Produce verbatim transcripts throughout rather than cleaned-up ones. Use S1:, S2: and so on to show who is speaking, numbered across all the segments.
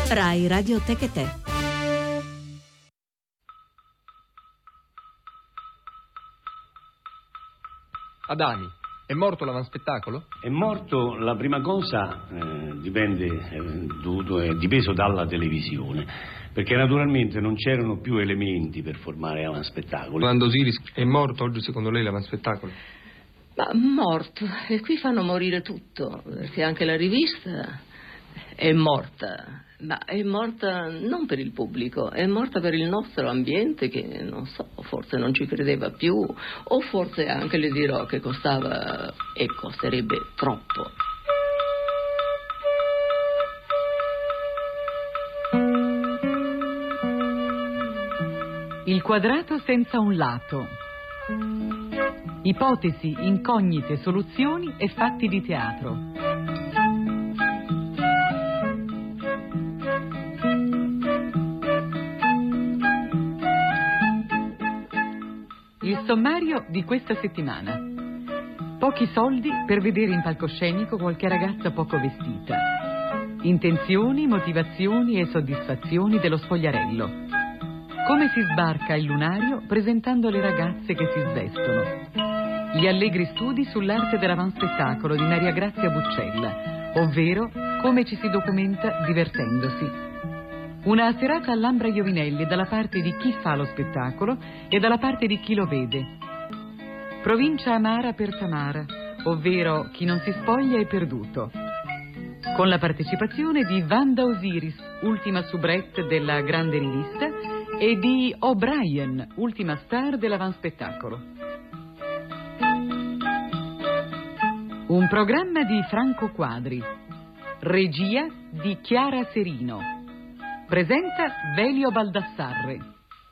S1: Rai Radio Tecate.
S2: Adami, è morto l'avanspettacolo?
S3: È morto, la prima cosa eh, dipende, eh, dovuto, è dipeso dalla televisione, perché naturalmente non c'erano più elementi per formare avanspettacoli.
S2: Quando Osiris è morto, oggi secondo lei l'avanspettacolo?
S4: Ma morto, e qui fanno morire tutto, perché anche la rivista è morta, ma è morta non per il pubblico, è morta per il nostro ambiente che, non so, forse non ci credeva più, o forse anche le dirò che costava e costerebbe troppo.
S5: Il quadrato senza un lato. Ipotesi, incognite, soluzioni e fatti di teatro. Il sommario di questa settimana. Pochi soldi per vedere in palcoscenico qualche ragazza poco vestita. Intenzioni, motivazioni e soddisfazioni dello sfogliarello. Come si sbarca il lunario presentando le ragazze che si svestono. Gli allegri studi sull'arte dell'avanspettacolo di Maria Grazia Buccella, ovvero come ci si documenta divertendosi. Una serata all'Ambra Iovinelli dalla parte di chi fa lo spettacolo e dalla parte di chi lo vede. Provincia amara per Tamara, ovvero chi non si spoglia è perduto. Con la partecipazione di Wanda Osiris, ultima soubrette della grande rivista, e di O'Brien, ultima star dell'avanspettacolo. Un programma di Franco Quadri. Regia di Chiara Serino. Presenta Velio Baldassarre.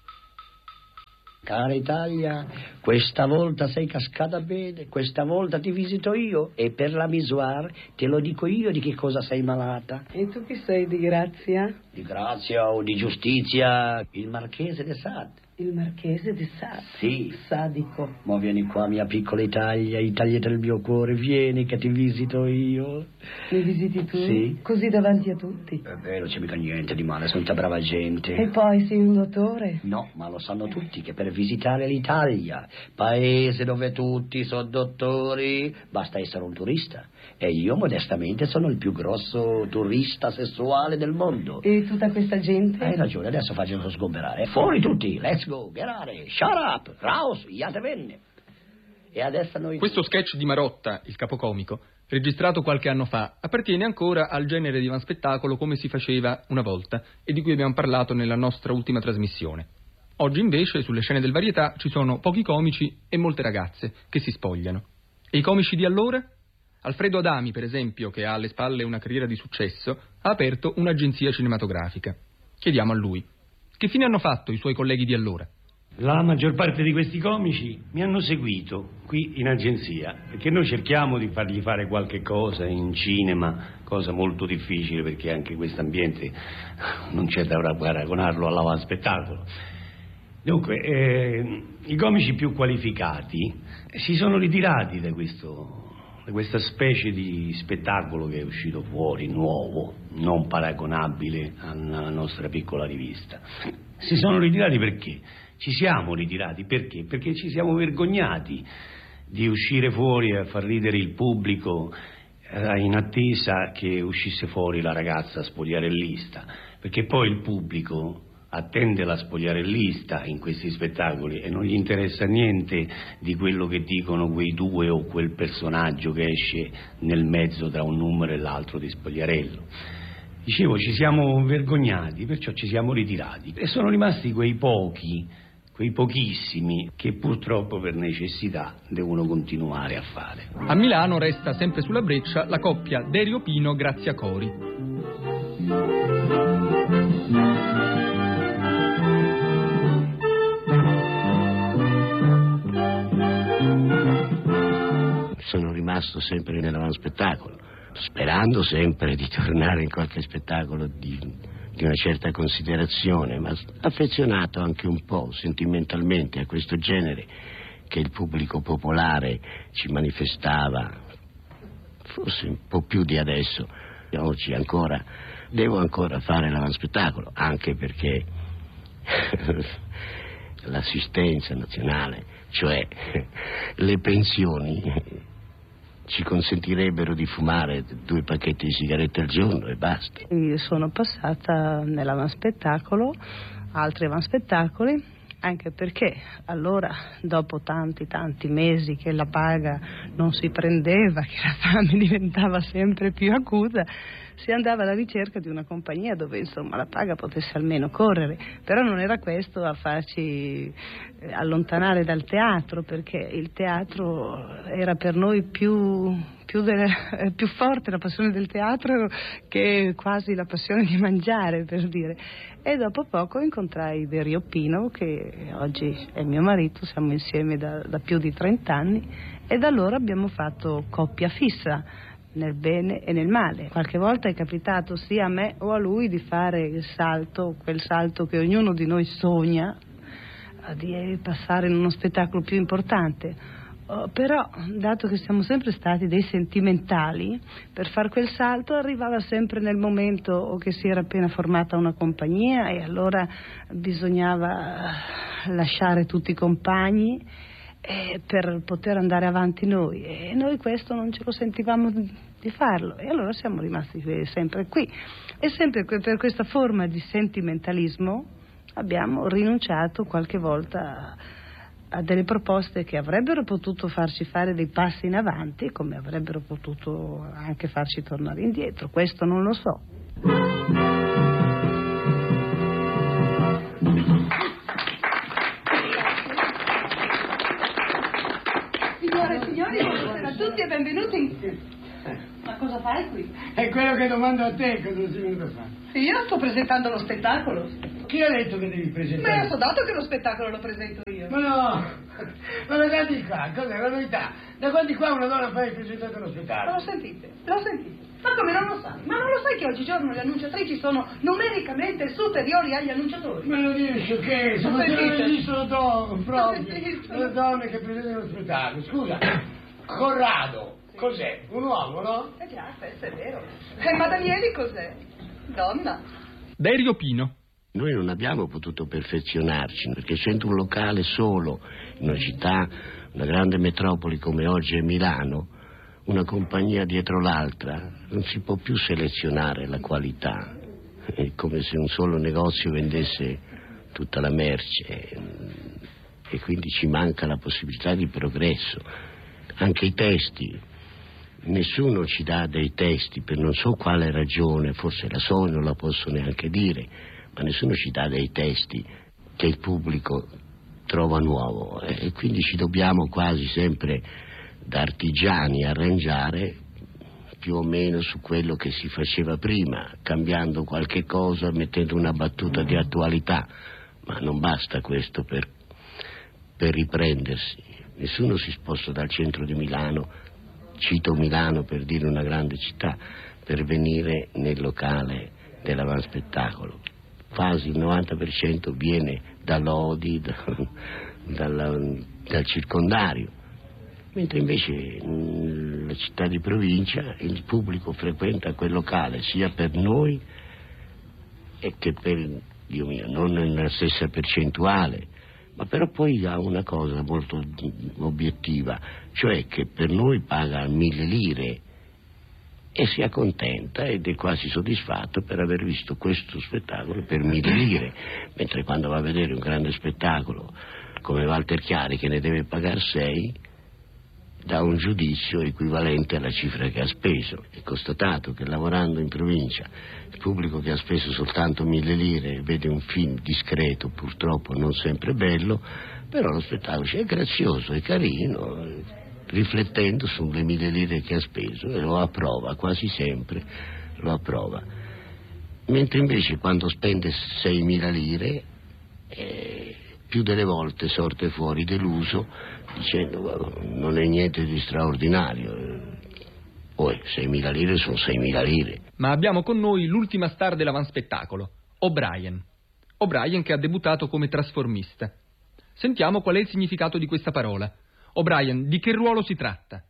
S6: Cara Italia, questa volta sei cascata bene, questa volta ti visito io e per la misura te lo dico io di che cosa sei malata.
S4: E tu chi sei, di Grazia?
S6: Di grazia o di giustizia, il Marchese de Sade.
S4: Il Marchese de Sade?
S6: Sì.
S4: Sadico.
S6: Ma vieni qua, mia piccola Italia, Italia del mio cuore, vieni che ti visito io.
S4: Mi visiti tu?
S6: Sì.
S4: Così davanti a tutti?
S6: È vero, non c'è mica niente di male, sono tutta brava gente.
S4: E poi sei un dottore?
S6: No, ma lo sanno tutti che per visitare l'Italia, paese dove tutti sono dottori, basta essere un turista. E io modestamente sono il più grosso turista sessuale del mondo.
S4: E tutta questa gente?
S6: Hai ragione, adesso facciamo sgomberare. Fuori tutti, let's go, get out, shut up, raus, iatevenne. E adesso noi...
S2: Questo sketch di Marotta, il capocomico, registrato qualche anno fa, appartiene ancora al genere di avanspettacolo come si faceva una volta e di cui abbiamo parlato nella nostra ultima trasmissione. Oggi invece sulle scene del varietà ci sono pochi comici e molte ragazze che si spogliano. E i comici di allora? Alfredo Adami, per esempio, che ha alle spalle una carriera di successo, ha aperto un'agenzia cinematografica. Chiediamo a lui: che fine hanno fatto i suoi colleghi di allora?
S3: La maggior parte di questi comici mi hanno seguito qui in agenzia, perché noi cerchiamo di fargli fare qualche cosa in cinema, cosa molto difficile perché anche questo ambiente non c'è da paragonarlo all'avanspettacolo. Dunque, eh, i comici più qualificati si sono ritirati da questo... questa specie di spettacolo che è uscito fuori, nuovo, non paragonabile alla nostra piccola rivista. Si sono ritirati perché? Ci siamo ritirati perché? Perché ci siamo vergognati di uscire fuori a far ridere il pubblico eh, in attesa che uscisse fuori la ragazza spogliarellista, perché poi il pubblico attende la spogliarellista in questi spettacoli e non gli interessa niente di quello che dicono quei due o quel personaggio che esce nel mezzo tra un numero e l'altro di Spogliarello. Dicevo, ci siamo vergognati, perciò ci siamo ritirati e sono rimasti quei pochi, quei pochissimi che purtroppo per necessità devono continuare a fare.
S2: A Milano resta sempre sulla breccia la coppia Derio Pino Grazia Cori.
S6: Sono rimasto sempre nell'avanspettacolo, sperando sempre di tornare in qualche spettacolo di, di una certa considerazione, ma affezionato anche un po' sentimentalmente a questo genere che il pubblico popolare ci manifestava, forse un po' più di adesso, Oggi ancora devo ancora fare l'avanspettacolo, anche perché l'assistenza nazionale, cioè le pensioni, ci consentirebbero di fumare due pacchetti di sigarette al giorno e basta.
S1: Io sono passata nell'avanspettacolo, altri avanspettacoli, anche perché allora, dopo tanti tanti mesi che la paga non si prendeva, che la fame diventava sempre più acuta, si andava alla ricerca di una compagnia dove insomma la paga potesse almeno correre, però non era questo a farci allontanare dal teatro, perché il teatro era per noi più, più, de, più forte, la passione del teatro, che quasi la passione di mangiare, per dire. E dopo poco incontrai Dario Pino, che oggi è mio marito, siamo insieme da, da più di trent'anni, e da allora abbiamo fatto coppia fissa, nel bene e nel male. Qualche volta è capitato sia a me o a lui di fare il salto, quel salto che ognuno di noi sogna, di passare in uno spettacolo più importante. Oh, però, dato che siamo sempre stati dei sentimentali, per far quel salto arrivava sempre nel momento o che si era appena formata una compagnia e allora bisognava lasciare tutti i compagni eh, per poter andare avanti noi, e noi questo non ce lo sentivamo di farlo, e allora siamo rimasti sempre qui, e sempre per questa forma di sentimentalismo abbiamo rinunciato qualche volta a delle proposte che avrebbero potuto farci fare dei passi in avanti, come avrebbero potuto anche farci tornare indietro. Questo non lo so.
S7: Signore e signori, buonasera a tutti e benvenuti. Ma cosa fai qui?
S8: È quello che domando a te, cosa sei venuto a fare?
S7: Sì, io sto presentando lo spettacolo.
S8: Chi ha detto che devi presentare?
S7: Ma io so dato che lo spettacolo lo presento io.
S8: Ma no, ma da guardi qua, cos'è la novità? Da guardi qua una donna fa presentare lo spettacolo.
S7: Ma lo sentite, lo sentite. Ma come non lo sai? Ma non lo sai che oggigiorno le annunciatrici sono numericamente superiori agli annunciatori?
S8: Me lo dici, sciocchezza, ma se non esistono donne, proprio, le donne che presentano lo spettacolo. Scusa, Corrado, cos'è? Un uomo, no?
S7: Eh già, questo è vero. E Madamieli cos'è? Donna.
S2: Dario Pino.
S6: Noi non abbiamo potuto perfezionarci, perché essendo un locale solo in una città, una grande metropoli come oggi è Milano, una compagnia dietro l'altra, non si può più selezionare la qualità. È come se un solo negozio vendesse tutta la merce, e quindi ci manca la possibilità di progresso. Anche i testi, nessuno ci dà dei testi per non so quale ragione, forse la so e non la posso neanche dire, ma nessuno ci dà dei testi che il pubblico trova nuovo, e quindi ci dobbiamo quasi sempre da artigiani arrangiare più o meno su quello che si faceva prima, cambiando qualche cosa, mettendo una battuta di attualità, ma non basta questo per, per riprendersi. Nessuno si sposta dal centro di Milano, cito Milano per dire una grande città, per venire nel locale dell'avanspettacolo. Quasi il novanta per cento viene da Lodi, da, dalla, dal circondario, mentre invece nella città di provincia il pubblico frequenta quel locale sia per noi e che per, Dio mio, non nella stessa percentuale, ma però poi ha una cosa molto obiettiva, cioè che per noi paga mille lire e si accontenta ed è quasi soddisfatto per aver visto questo spettacolo per mille lire, mentre quando va a vedere un grande spettacolo come Walter Chiari, che ne deve pagare sei, dà un giudizio equivalente alla cifra che ha speso. È constatato che lavorando in provincia il pubblico che ha speso soltanto mille lire vede un film discreto, purtroppo non sempre bello, però lo spettacolo è grazioso, è carino, riflettendo sulle mille lire che ha speso, e lo approva, quasi sempre lo approva. Mentre invece quando spende seimila lire eh, più delle volte sorte fuori deluso dicendo non è niente di straordinario. Poi seimila lire sono seimila lire.
S2: Ma abbiamo con noi l'ultima star dell'avanspettacolo, O'Brien. O'Brien che ha debuttato come trasformista. Sentiamo qual è il significato di questa parola. O'Brien, di che ruolo si tratta?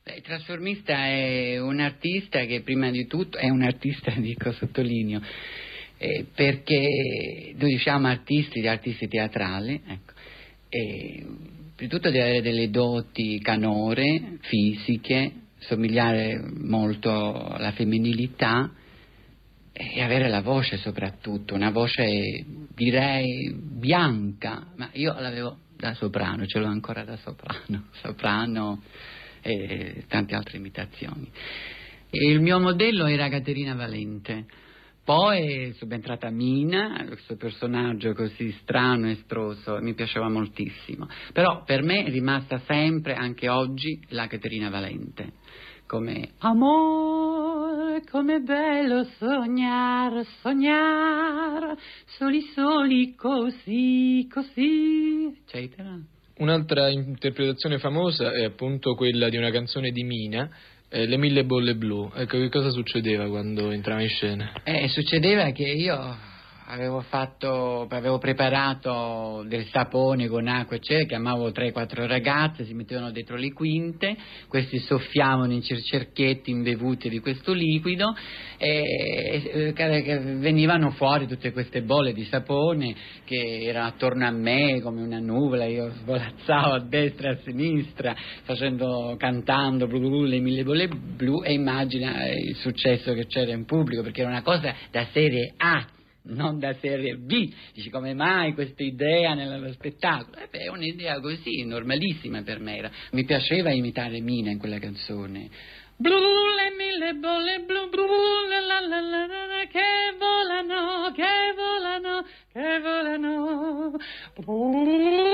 S9: Il trasformista è un artista che prima di tutto è un artista, dico, sottolineo, eh, perché noi diciamo artisti, artisti teatrali, ecco, e, prima di tutto deve avere delle doti canore, fisiche, somigliare molto alla femminilità e avere la voce soprattutto, una voce direi bianca, ma io l'avevo da soprano, ce l'ho ancora da soprano, soprano e tante altre imitazioni. E il mio modello era Caterina Valente, poi è subentrata Mina, questo personaggio così strano e estroso, mi piaceva moltissimo, però per me è rimasta sempre, anche oggi, la Caterina Valente, come amore, come bello sognar, sognar, soli soli così, così, eccetera.
S10: Un'altra interpretazione famosa è appunto quella di una canzone di Mina, eh, Le mille bolle blu. Ecco, che cosa succedeva quando entrava in scena?
S9: Eh, succedeva che io avevo fatto, avevo preparato del sapone con acqua, eccetera, chiamavo tre quattro ragazze, si mettevano dietro le quinte, questi soffiavano in cerchietti imbevuti di questo liquido e, e, e venivano fuori tutte queste bolle di sapone che erano attorno a me come una nuvola, io svolazzavo a destra e a sinistra facendo, cantando blu, blu, le mille bolle blu, e immagina il successo che c'era in pubblico, perché era una cosa da serie A, non da serie B. Dici, come mai questa idea nello spettacolo? Eh beh, è un'idea così, normalissima per me era. Mi piaceva imitare Mina in quella canzone. Blu, le mille bolle blu, blu, la la la la la, che volano, che volano, che volano, blu,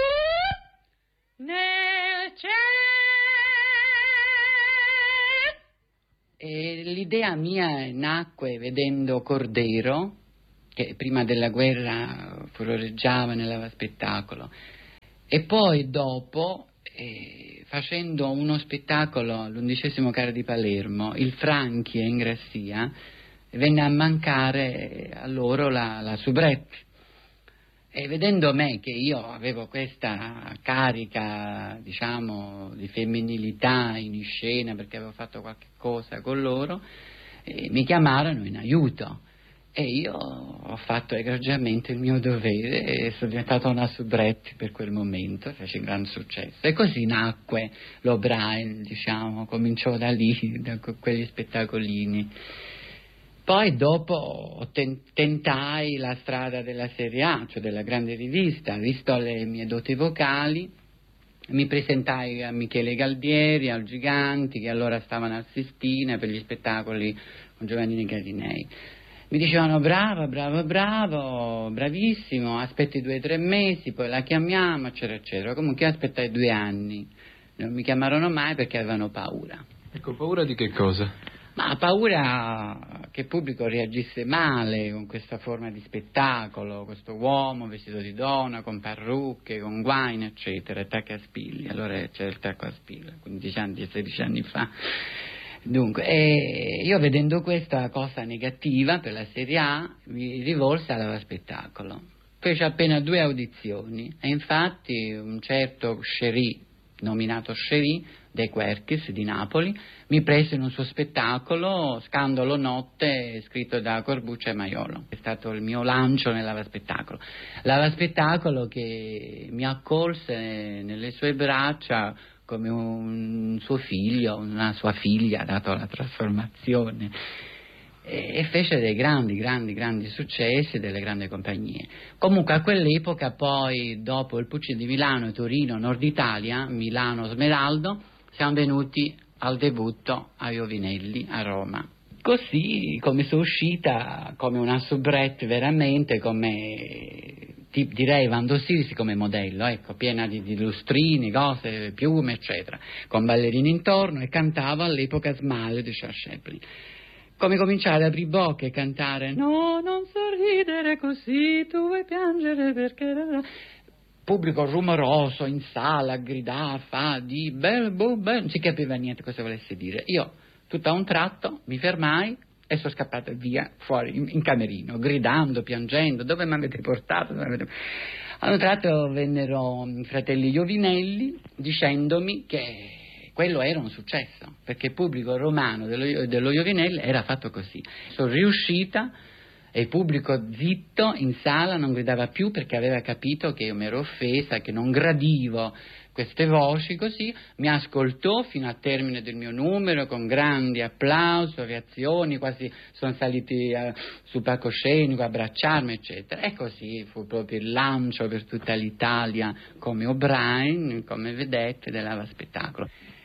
S9: nel cielo. E l'idea mia nacque vedendo Cordero, che prima della guerra furoreggiava nella spettacolo, e poi dopo eh, facendo uno spettacolo all'undicesimo Carro di Palermo, il Franchi e Ingrassia, venne a mancare a loro la, la soubrette, e vedendo me che io avevo questa carica, diciamo, di femminilità in scena perché avevo fatto qualche cosa con loro, eh, mi chiamarono in aiuto. E io ho fatto egregiamente il mio dovere e sono diventata una soubrette per quel momento, fece un gran successo. E così nacque l'O'Brien, diciamo, cominciò da lì, da quegli spettacolini. Poi dopo tentai la strada della serie A, cioè della grande rivista, visto le mie doti vocali, mi presentai a Michele Galbieri, al Giganti, che allora stavano al Sistina per gli spettacoli con Giovannini Garinei. Mi dicevano bravo, bravo, bravo, bravissimo, aspetti due o tre mesi, poi la chiamiamo, eccetera, eccetera. Comunque io aspettai due anni, non mi chiamarono mai perché avevano paura.
S10: Ecco, paura di che cosa?
S9: Ma paura che il pubblico reagisse male con questa forma di spettacolo, questo uomo vestito di donna, con parrucche, con guaine, eccetera, e tacco a spilli. Allora c'era il tacco a spilli, quindici anni, sedici anni fa. Dunque, eh, io vedendo questa cosa negativa per la serie A mi rivolsi alla spettacolo. Fece appena due audizioni e infatti un certo Scerì, nominato Scerì, De Querchis di Napoli, mi prese in un suo spettacolo, Scandalo Notte, scritto da Corbuccio e Maiolo. È stato il mio lancio nell'Ava Spettacolo. L'Ava Spettacolo che mi accolse nelle sue braccia come un suo figlio, una sua figlia, dato la trasformazione, e fece dei grandi, grandi, grandi successi delle grandi compagnie. Comunque a quell'epoca poi, dopo il Puccini di Milano, Torino, Nord Italia, Milano, Smeraldo, siamo venuti al debutto a Iovinelli, a Roma. Così come sono uscita come una soubrette veramente, come Tip, direi Vando Sirisi come modello, ecco, piena di, di lustrini, cose, piume, eccetera, con ballerini intorno, e cantavo all'epoca Smile di Charles Chaplin. Come cominciare ad aprire bocca e cantare no, non sorridere così, tu vuoi piangere perché... Pubblico rumoroso in sala, gridava, fa, di, bel, boh, bel, non si capiva niente cosa volesse dire. Io, tutto a un tratto, mi fermai e sono scappata via, fuori, in, in camerino, gridando, piangendo, dove mi avete portato? Dove avete... A un tratto vennero i fratelli Iovinelli dicendomi che, quello era un successo, perché il pubblico romano dello, dello Iovinelli era fatto così. Sono riuscita e il pubblico zitto in sala non gridava più perché aveva capito che io mi ero offesa, che non gradivo queste voci, così mi ascoltò fino al termine del mio numero con grandi applausi, reazioni, quasi sono saliti uh, sul palcoscenico a abbracciarmi, eccetera. E così fu proprio il lancio per tutta l'Italia come O'Brien, come vedette dell'Ava Spettacolo.